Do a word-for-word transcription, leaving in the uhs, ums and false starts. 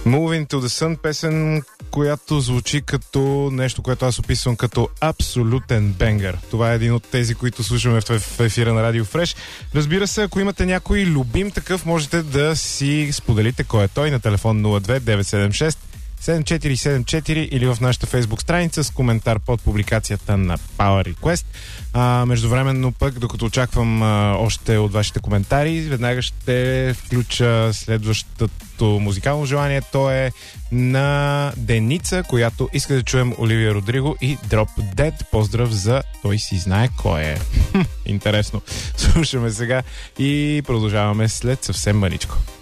Moving to the Sun, песен, която звучи като нещо, което аз описвам като абсолютен бенгър. Това е един от тези, които слушаме в ефира на Радио Фреш. Разбира се, ако имате някой любим такъв, можете да си споделите кой е той на телефон нула две деветстотин седемдесет и шест седем четири седем четири или в нашата фейсбук страница с коментар под публикацията на Power Request. А, междувременно пък, докато очаквам а, още от вашите коментари, веднага ще включа следващото музикално желание. То е на Деница, която иска да чуем Оливия Родриго и Drop Dead. Поздрав за той си знае кой е. Интересно. Слушаме сега и продължаваме след съвсем мъничко.